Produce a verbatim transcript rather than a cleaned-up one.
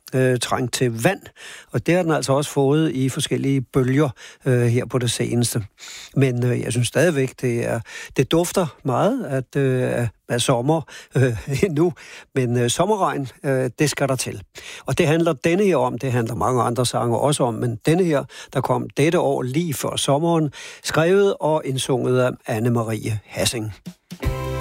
øh, trængt til vand, og det har den altså også fået i forskellige bølger øh, her på det seneste. Men øh, jeg synes stadigvæk, det er det dufter meget at, øh, af sommer øh, endnu, men øh, sommerregn, øh, det skal der til. Og det handler denne her om, det handler mange andre sange også om, men denne her, der kom dette år lige før sommeren, skrevet og indsunget af Anne-Marie Hassing.